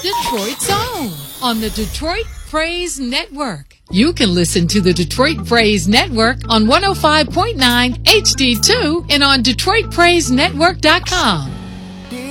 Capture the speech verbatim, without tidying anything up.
Detroit's own on the Detroit Praise Network. You can listen to the Detroit Praise Network on one oh five point nine H D two and on Detroit Praise Network dot com.